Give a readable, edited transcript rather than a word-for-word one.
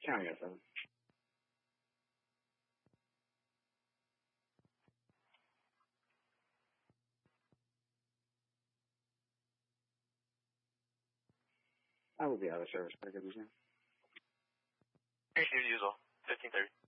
County 07. I will be out of service by good news now. Here's your usual, 1530.